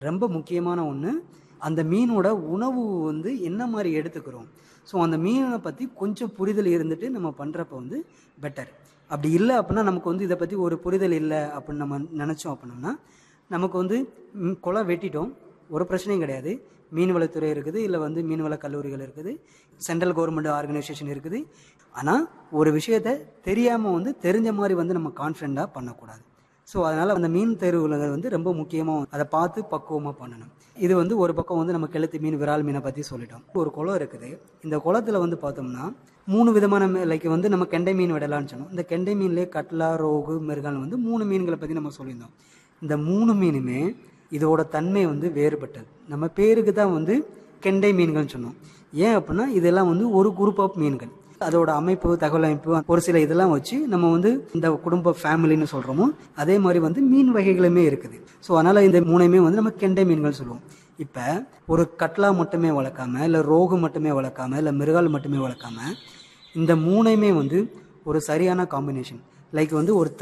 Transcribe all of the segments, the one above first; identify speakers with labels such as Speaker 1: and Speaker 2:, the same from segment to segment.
Speaker 1: ரொம்ப முக்கியமான ஒன்று, அந்த மீனோட உணவு வந்து என்ன மாரி எடுத்துக்கிறோம். ஸோ அந்த மீன பத்தி கொஞ்சம் புரிதல் இருந்துட்டு நம்ம பண்றப்ப வந்து பெட்டர். அப்படி இல்ல அப்புட்னா நமக்கு வந்து இத பத்தி ஒரு புரிதல் இல்ல அப்படின்னு நம்ம நெனச்சோம் அப்படின்னோம்னா, நமக்கு வந்து குளம் வெட்டிட்டோம். ஒரு பிரச்சனையும் கிடையாது. மீன்வளத்துறை இருக்குது, இல்ல வந்து மீன்வள கல்லூரிகள் இருக்குது, சென்ட்ரல் கவர்மெண்ட் ஆர்கனைசேஷன் இருக்குது. ஆனா, ஒரு விஷயத்த தெரியாம வந்து தெரிஞ்ச மாரி வந்து நம்ம கான்ஃபிடென்ட்டா பண்ணக்கூடாது. ஸோ அதனால அந்த மீன் தேர்வுல வந்து ரொம்ப முக்கியமா அத பார்த்து பக்குவமா பண்ணணும். இது வந்து ஒரு பக்கம் வந்து நம்ம கெளுத்தி மீன், விரால் மீன பத்தி சொல்லிட்டோம். ஒரு குளம் இருக்குது. இந்த குளத்துல வந்து பார்த்தோம்னா, 3 விதமான லைக் வந்து நம்ம கெண்டை மீன் விடலாம்னு சொன்னோம். இந்த கெண்டை மீன்லயே கட்லா, ரோகு, மிருகால் வந்து 3 மீன்கள பத்தி நம்ம சொல்லியிருந்தோம். இந்த 3 மீனுமே இதோட தன்மை வந்து வேறுபட்டது. நம்ம பேருக்கு தான் வந்து கெண்டை மீன்கள்னு சொன்னோம். ஏன் அப்புட்னா, இதெல்லாம் வந்து ஒரு குரூப் ஆஃப் மீன்கள். அதோட அமைப்பு, தகவல் அமைப்பு ஒரு சில இதெல்லாம் வச்சு நம்ம வந்து இந்த குடும்ப ஃபேமிலின்னு சொல்றோமோ, அதே மாரி வந்து மீன் வகைகளுமே இருக்குது. ஸோ அதனால இந்த 3யுமே வந்து நம்ம கெண்டை மீன்கள் சொல்லுவோம். இப்ப ஒரு கட்லா மட்டுமே வளர்க்காம, இல்ல ரோகு மட்டுமே வளர்க்காம, இல்ல மிருகால் மட்டுமே வளர்க்காம, இந்த 3யுமே வந்து ஒரு சரியான காம்பினேஷன். லைக் வந்து ஒரு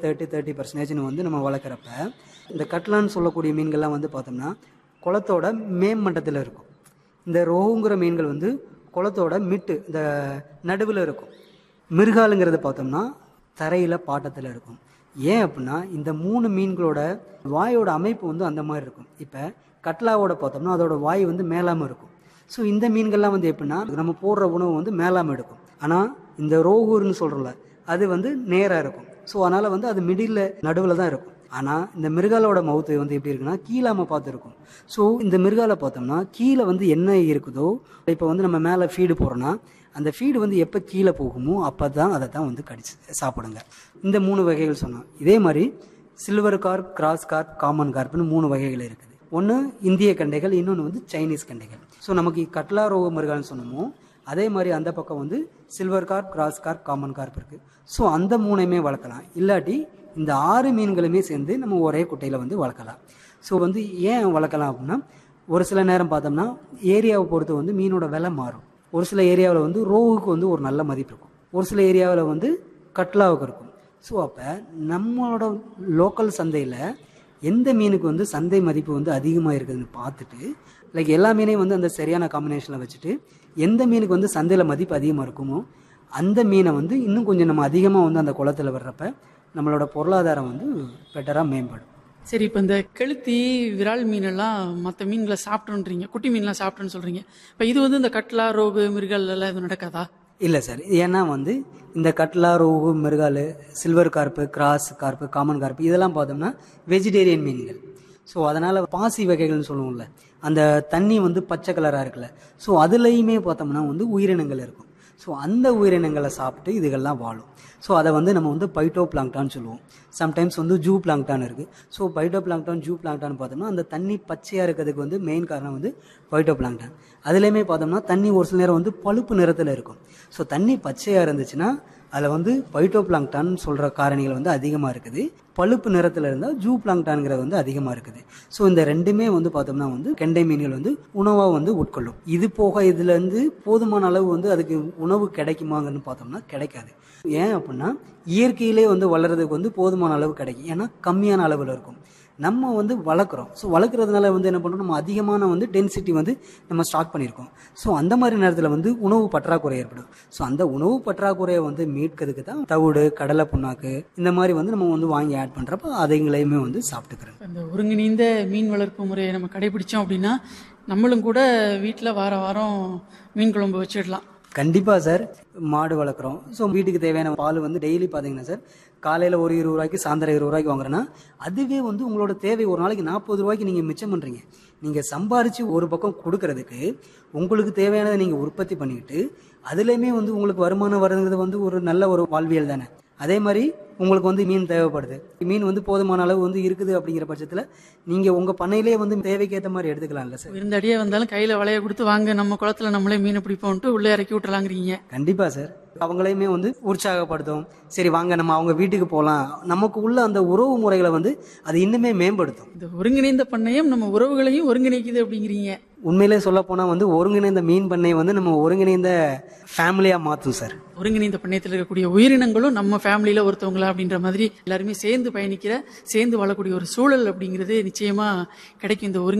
Speaker 1: 30% வந்து நம்ம வளர்க்குறப்ப, இந்த கட்லான்னு சொல்லக்கூடிய மீன்கள்லாம் வந்து பார்த்தோம்னா, குளத்தோட மேம்மட்டத்துல இருக்கும். இந்த ரோகுங்கிற மீன்கள் வந்து குளத்தோட மிட்டு இந்த நடுவில் இருக்கும். மிருகாலுங்கிறத பார்த்தோம்னா தரையில் பாட்டத்தில் இருக்கும். ஏன் அப்படின்னா இந்த 3 மீன்களோட வாயோட அமைப்பு வந்து அந்த மாதிரி இருக்கும். இப்போ கட்லாவோட பார்த்தோம்னா அதோட வாய் வந்து மேலாமல் இருக்கும். ஸோ இந்த மீன்கள்லாம் வந்து எப்படின்னா நம்ம போடுற உணவு வந்து மேலாமல் எடுக்கும். ஆனால் இந்த ரோகூர்னு சொல்கிறோம்ல அது வந்து நேராக இருக்கும். ஸோ அதனால் வந்து அது மிடில் நடுவில் தான் இருக்கும். ஆனால் இந்த மிருகாலோட மவுத்து வந்து எப்படி இருக்குன்னா கீழாம பார்த்து இருக்கும். ஸோ இந்த மிருகாலை பார்த்தோம்னா கீழே வந்து என்ன இருக்குதோ, இப்போ வந்து நம்ம மேலே ஃபீடு போடுறோன்னா அந்த ஃபீடு வந்து எப்போ கீழே போகுமோ அப்போ தான் அதை தான் வந்து கடிச்சு சாப்பிடுங்க. இந்த 3 வகைகள் சொன்னோம். இதே மாதிரி silver corp, cross corp, common கார்ப்னு 3 வகைகள் இருக்குது. ஒன்று இந்திய கண்டைகள், இன்னொன்று வந்து சைனீஸ் கண்டைகள். ஸோ நமக்கு கட்லா, ரோகு, மிருகால்னு சொன்னோமோ அதே மாதிரி அந்த பக்கம் வந்து silver corp, cross corp, common corp இருக்குது. ஸோ அந்த 3யுமே வளர்க்கலாம். இல்லாட்டி இந்த 6 மீன்களுமே சேர்ந்து நம்ம ஒரே குட்டையில் வந்து வளர்க்கலாம். ஸோ வந்து ஏன் வளர்க்கலாம் அப்படின்னா, ஒரு சில நேரம் பார்த்தோம்னா ஏரியாவை பொறுத்து வந்து மீனோட விலை மாறும். ஒரு சில ஏரியாவில் வந்து ரோகுக்கு வந்து ஒரு நல்ல மதிப்பு இருக்கும், ஒரு சில ஏரியாவில் வந்து கட்லாவுக்கு இருக்கும். ஸோ அப்போ நம்மளோட லோக்கல் சந்தையில் எந்த மீனுக்கு வந்து சந்தை மதிப்பு வந்து அதிகமாக இருக்குதுன்னு பார்த்துட்டு, லைக் எல்லா மீனையும் வந்து அந்த சரியான காம்பினேஷனில் வச்சுட்டு எந்த மீனுக்கு வந்து சந்தையில் மதிப்பு அதிகமாக இருக்குமோ அந்த மீனை வந்து இன்னும் கொஞ்சம் நம்ம அதிகமாக வந்து அந்த குளத்தில் வர்றப்ப நம்மளோட பொருளாதாரம் வந்து பெட்டராக மேம்படும்.
Speaker 2: சரி, இப்போ இந்த கெளுத்தி, விரால் மீனெல்லாம் மற்ற மீன்களை சாப்பிட்டுன்றீங்க, குட்டி மீன்லாம் சாப்பிட்டுன்னு சொல்கிறீங்க. இப்போ இது வந்து இந்த கட்லா, ரோகு, மிருகல் எல்லாம் இது நடக்காதா?
Speaker 1: இல்லை சார். ஏன்னா வந்து இந்த கட்லா, ரோகு, மிருகால், சில்வர் கார்ப்பு, கிராஸ் கார்ப்பு, காமன் கார்ப்பு இதெல்லாம் பார்த்தோம்னா வெஜிடேரியன் மீன்கள். ஸோ அதனால் பாசி வகைகள்னு சொல்லுவோம்ல, அந்த தண்ணி வந்து பச்சை கலராக இருக்குல்ல, ஸோ அதுலேயுமே பார்த்தோம்னா வந்து உயிரினங்கள் இருக்கும். ஸோ அந்த உயிரினங்களை சாப்பிட்டு இதுகள்லாம் வாழும். ஸோ அதை வந்து நம்ம வந்து பைட்டோ பிளாங்டான்னு சொல்லுவோம். சம்டைம்ஸ் வந்து ஜூ பிளாங்டான் இருக்குது. So phyto plankton, zoo plankton பார்த்தோம்னா அந்த தண்ணி பச்சையாக இருக்கிறதுக்கு வந்து மெயின் காரணம் வந்து பைட்டோ பிளாங்டான். அதுலேயுமே பார்த்தோம்னா தண்ணி ஒரு சில நேரம் வந்து பழுப்பு நிறத்தில் இருக்கும். ஸோ தண்ணி பச்சையாக இருந்துச்சுன்னா அதில் வந்து பைட்டோ பிளாங்டான் சொல்கிற காரணிகள் வந்து அதிகமாக இருக்குது. பழுப்பு நிறத்தில் இருந்தால் ஜூ பிளாங்டான்ங்கிறது வந்து அதிகமாக இருக்குது. ஸோ இந்த ரெண்டுமே வந்து பார்த்தோம்னா வந்து கெண்டை மீன்கள் வந்து உணவாக வந்து உட்கொள்ளும். இது போக இதுலேருந்து போதுமான அளவு வந்து அதுக்கு உணவு கிடைக்குமாங்கன்னு பார்த்தோம்னா கிடைக்காது. ஏன் அப்படின்னா இயற்கையிலே வந்து வளர்கிறதுக்கு வந்து போதுமான அளவு கிடைக்கும். ஏன்னா கம்மியான அளவில் இருக்கும். நம்ம வந்து வளர்க்குறோம். ஸோ வளர்க்குறதுனால வந்து என்ன பண்ணுறோம், நம்ம அதிகமான வந்து டென்சிட்டி வந்து நம்ம ஸ்டாக் பண்ணியிருக்கோம். ஸோ அந்த மாதிரி நேரத்தில் வந்து உணவு பற்றாக்குறை ஏற்படும். ஸோ அந்த உணவு பற்றாக்குறையை வந்து மீட்கிறதுக்கு தான் தவிடு, கடலை புண்ணாக்கு இந்த மாதிரி வந்து நம்ம வந்து வாங்கி ஆட் பண்ணுறப்ப அதைங்களையுமே வந்து சாப்பிட்டுக்கிறோம்.
Speaker 2: இந்த ஒருங்கிணைந்த மீன் வளர்ப்பு முறையை நம்ம கடைபிடிச்சோம் அப்படின்னா நம்மளும் கூட வீட்டில் வார வாரம் மீன் குழம்பு வச்சிடலாம்.
Speaker 1: கண்டிப்பாக சார். மாடு வளர்க்குறோம். ஸோ வீட்டுக்கு தேவையான பால் வந்து டெய்லி பார்த்தீங்கன்னா சார் காலையில் ஒரு 20 ரூபாய்க்கு, சாயந்தரம் 20 ரூபாய்க்கு வாங்குறேன்னா அதுவே வந்து உங்களோட தேவை ஒரு நாளைக்கு 40 ரூபாய்க்கு நீங்கள் மிச்சம் பண்ணுறீங்க. நீங்கள் சம்பாரித்து ஒரு பக்கம் கொடுக்கறதுக்கு உங்களுக்கு தேவையானதை நீங்கள் உற்பத்தி பண்ணிக்கிட்டு அதுலேயுமே வந்து உங்களுக்கு வருமானம் வருதுங்கிறது வந்து ஒரு நல்ல ஒரு வாழ்வியல் தானே. அதே மாதிரி உங்களுக்கு வந்து மீன் தேவைப்படுது, மீன் வந்து போதுமான அளவு வந்து இருக்குது அப்படிங்கிற பட்சத்தில் நீங்கள் உங்கள் பண்ணையிலே வந்து தேவைக்கேற்ற மாதிரி எடுத்துக்கலாம்ல சார்.
Speaker 2: இருந்த அடியே வந்தாலும் கையில் வலையை கொடுத்து வாங்க நம்ம குளத்துல நம்மளே மீனை பிடிப்போம்ட்டு உள்ளே இறக்கி விட்டுலாங்கிறீங்க.
Speaker 1: கண்டிப்பாக சார். அவங்களையுமே வந்து உற்சாகப்படுத்தும். சரி வாங்க நம்ம அவங்க வீட்டுக்கு போகலாம். நமக்கு உள்ள அந்த உறவு முறைகளை வந்து அது இன்னுமே மேம்படுத்தும்.
Speaker 2: இந்த ஒருங்கிணைந்த பண்ணையம் நம்ம உறவுகளையும் ஒருங்கிணைக்குது அப்படிங்கிறீங்க.
Speaker 1: உண்மையிலே சொல்ல போனால் வந்து ஒருங்கிணைந்த மீன் பண்ணையை வந்து நம்ம ஒருங்கிணைந்த ஃபேமிலியாக மாற்றும் சார்.
Speaker 2: ஒருங்கிணைந்த பண்ணையத்தில் இருக்கக்கூடிய உயிரினங்களும் நம்ம ஃபேமிலியில் ஒருத்தவங்களா அப்படின்ற மாதிரி எல்லாருமே சேர்ந்து பயணிக்கிற, சேர்ந்து வாழக்கூடிய ஒரு சூழல் அப்படிங்கிறது நிச்சயமாக கிடைக்கும் இந்த ஒருங்கிணைந்த